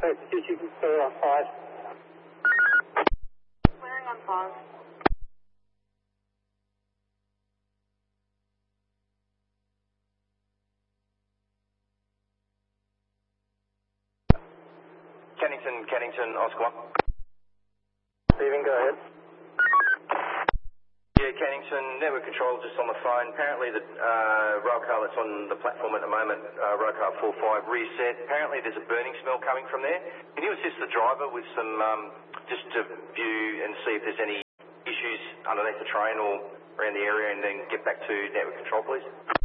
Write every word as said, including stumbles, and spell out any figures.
Contact C C clear on five. Clearing on five. Cannington, Cannington, Oscar one. Stephen, go ahead. Yeah, Cannington, network control just on the phone. Apparently the uh, rail car that's on the platform at the moment, uh, rail car four five reset. Apparently there's a burning smell coming from there. Can you assist the driver with some, um, just to view and see if there's any issues underneath the train or around the area, and then get back to network control, please?